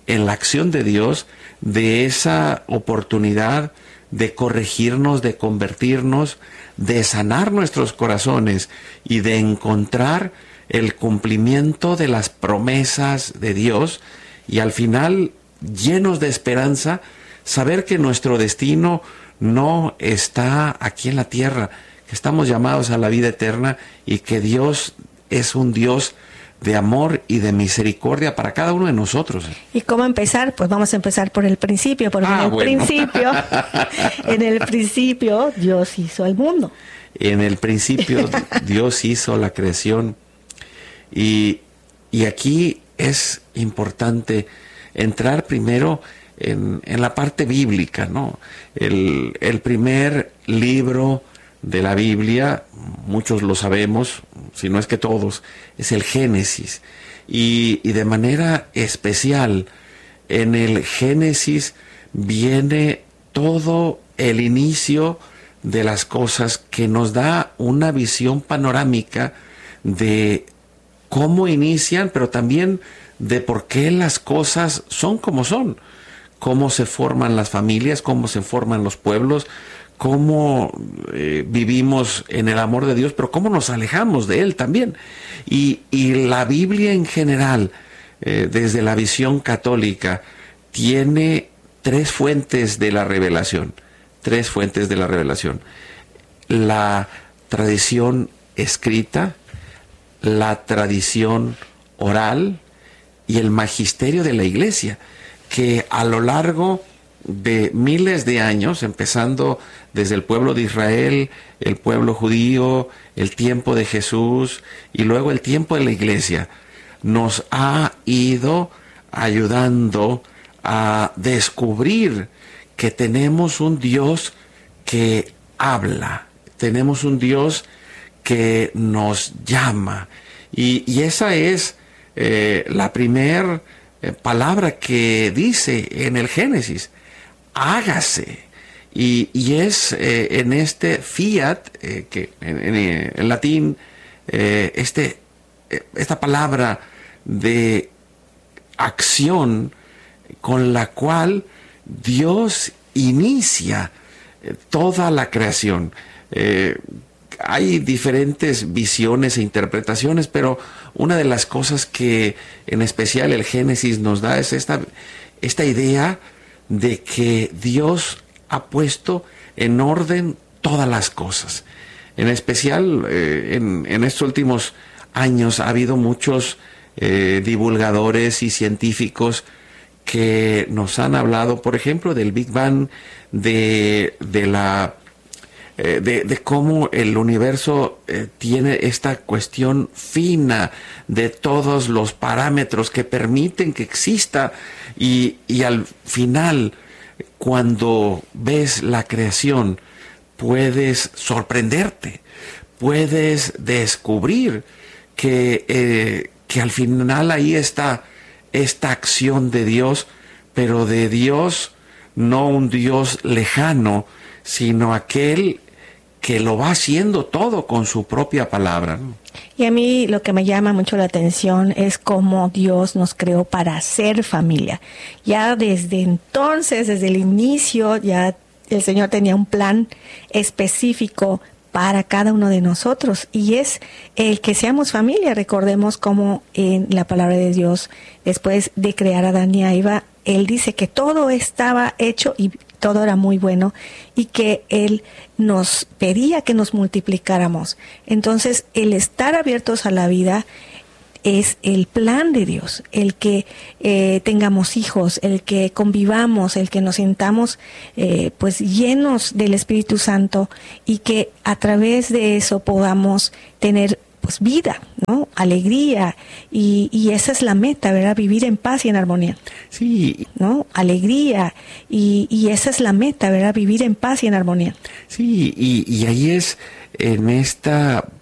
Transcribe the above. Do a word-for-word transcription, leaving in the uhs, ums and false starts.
en la acción de Dios, de esa oportunidad de corregirnos, de convertirnos, de sanar nuestros corazones y de encontrar el cumplimiento de las promesas de Dios, y al final, llenos de esperanza, saber que nuestro destino no está aquí en la tierra, que estamos llamados a la vida eterna y que Dios es un Dios de amor y de misericordia para cada uno de nosotros. ¿Y cómo empezar? Pues vamos a empezar por el principio, porque Ah, en el bueno. principio, en el principio Dios hizo el mundo. En el principio Dios hizo la creación, y, y aquí es importante entrar primero en, en la parte bíblica, ¿no? El, el primer libro de la Biblia, muchos lo sabemos, si no es que todos, es el Génesis. Y, y de manera especial, en el Génesis viene todo el inicio de las cosas, que nos da una visión panorámica de cómo inician, pero también de por qué las cosas son como son, cómo se forman las familias, cómo se forman los pueblos, cómo eh, vivimos en el amor de Dios, pero cómo nos alejamos de Él también. Y, y la Biblia en general, eh, desde la visión católica, tiene tres fuentes de la revelación, tres fuentes de la revelación. La tradición escrita, la tradición oral y el magisterio de la Iglesia, que a lo largo de miles de años, empezando desde el pueblo de Israel, el pueblo judío, el tiempo de Jesús y luego el tiempo de la Iglesia, nos ha ido ayudando a descubrir que tenemos un Dios que habla, tenemos un Dios que nos llama, y, y esa es eh, la primera eh, palabra que dice en el Génesis: hágase. Y, y es eh, en este fiat, eh, que en, en, en latín, eh, este, eh, esta palabra de acción con la cual Dios inicia eh, toda la creación. Eh, hay diferentes visiones e interpretaciones, pero una de las cosas que en especial el Génesis nos da es esta, esta idea de que Dios ha puesto en orden todas las cosas. En especial, eh, en, en estos últimos años ha habido muchos eh, divulgadores y científicos que nos han hablado, por ejemplo, del Big Bang, de, de la eh, de, de cómo el universo eh, tiene esta cuestión fina de todos los parámetros que permiten que exista, y, y al final, cuando ves la creación, puedes sorprenderte, puedes descubrir que, eh, que al final ahí está esta acción de Dios, pero de Dios, no un Dios lejano, sino aquel que lo va haciendo todo con su propia palabra, ¿no? Y a mí lo que me llama mucho la atención es cómo Dios nos creó para ser familia. Ya desde entonces, desde el inicio, ya el Señor tenía un plan específico para cada uno de nosotros, y es el que seamos familia. Recordemos cómo en la palabra de Dios, después de crear a Adán y a Eva, Él dice que todo estaba hecho y todo era muy bueno, y que Él nos pedía que nos multiplicáramos. Entonces, el estar abiertos a la vida es el plan de Dios, el que eh, tengamos hijos, el que convivamos, el que nos sintamos eh, pues llenos del Espíritu Santo, y que a través de eso podamos tener pues vida, ¿no? Alegría, y, y esa es la meta, ¿verdad? Vivir en paz y en armonía. Sí. ¿No? Alegría, y, y esa es la meta, ¿verdad? Vivir en paz y en armonía. Sí, y, y ahí es en esta